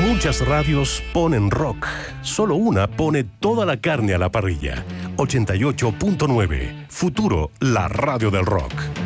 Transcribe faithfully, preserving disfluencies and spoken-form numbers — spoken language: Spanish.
Muchas radios ponen rock, solo una pone toda la carne a la parrilla. ochenta y ocho punto nueve, Futuro, la radio del rock.